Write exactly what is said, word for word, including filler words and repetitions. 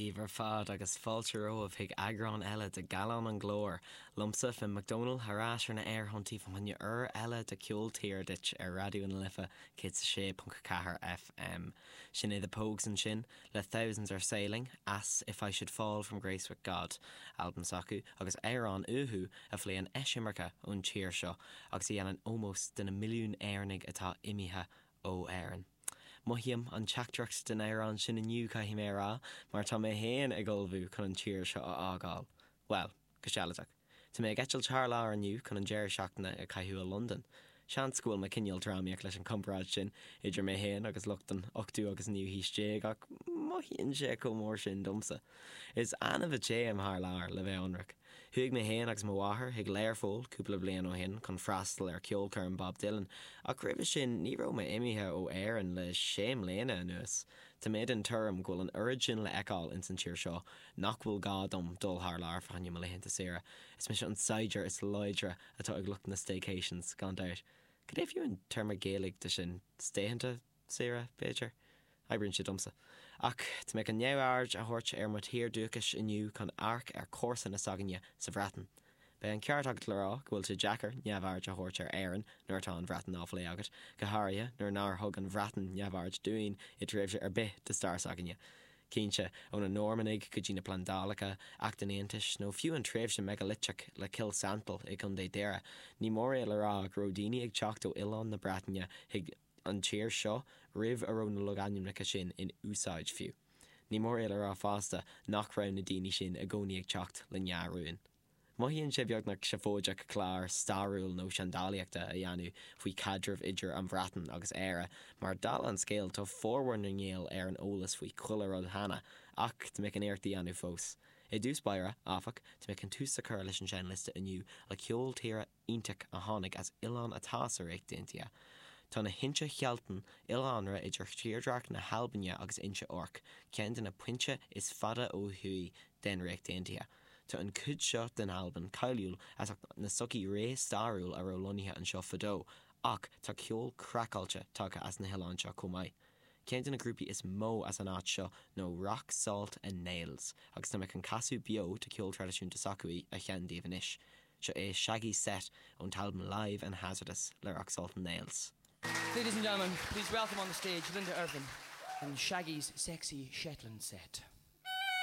Íomhar fad agus fáiltearóibh hiag agrán eile de galán an glór, lumsa fin McDonald harás ar na airthuntí fan haine ur eile de ceol tíir dit ar radioú na lifa cé sé punt cahar F M. Sin é the Pogues an sin, le Thousands Are Sailing, As If I Should Fall from Grace with God, album sacu, agus Éireann uhu a phléan eisimarcha ón tíir seo, agus í an almost den a milliún airnig atá imithe ó Éireann. Mohiam an teachtracht den Éireann sin iniu caithim é rá, mar tá mé héan ag olbhú chun an tíir seo a ágáil. Well, go sealadach. Tá mé geitil charlá aniu chun an deir seachtainna a caiithú a London. Sean scúil me cinneal drámaíoach leis an compráid sin, idir mé héan agus luchtan ochtú agus níu hís déag ach mohian sé có mór sin domsa. Is anamh sé am thar lár le bheith anrach. Thuig mé héan agus mo wathair hiag léir fóil cúpla blian ó hin chun freastal ar ceolcar an Bob Dylan, ach ribh sin ní raibh mé imithe ó Éireann le séim léana anuas. Tá méid an term ghfuil an origin le eáil in san tíir seo, nach bhfuil gá dom dul thar lár fanne me léhananta séra. Is me se an Sider is leidre atá ag lucht na staycations gan dáir. Could if you in term Gaelic de sin stayhanta Sarah Becher? I bring she dumsa. Ach, to make a new arge a horch er mat here dukish iniu con arc er course in a saganya sa vraten. Be an ceartag lerá gwil to jacker neavarge a horch er Aaron nor tá an vraten off leagat. Gaharia nor nar hug an vraten neavarge doing it rives er bit to star saganya. Cínse ón an Normanig go dtína Plandalacha ach den éantais nó fiú an tréimh sin megalitteach le Kill Santal ag an dé deire, ní mór é le rá grodíine ag teacht ó Ileán na Bretagne hiag an tíir seo ribh a rón na loganiumnacha sin in úsáid fiú. Ní mór é le rá fásta nach raibh na daoine sin a gcónaí ag teacht le nearúin. Mohíonn sé bheag se fóideach clár starúil nó seandálaíochta a dhéanú faoi cadrabh idir an bhratan agus éire, mar dal an scéal tá fórhar na ngéal ar an ólas faoi chuileród hana ach to make an airtaí anú fós. I dús baire áfach to make an tús sa chur leis an sin lista aniu le ceol tíre ionteach a tháinig as Ileán atá sa réic daintia. Tá na hinse chealtan Ileánra idir tíordraach na halbanne agus inse orc, ceann den na puinte is fada ó thuí den réic daintia. Tá an cud seo den alban caiiliúil as na sucí ré starúil ar rolonithe an seo fadó, ach tá ceol crackáilte tucha as na Hileán seo comai. Ceann na grúpi is mó as an áit seo nó Rock, Salt and Nails, agus tá me an casú bio tá ceol tradiisiúnta sacuí a chean daobhan isis. Seo é Shaggy set on album Live and Hazardous le Rock, Salt and Nails. Ladies and gentlemen, please welcome on the stage Linda Irvin and Shaggy's Sexy Shetland set.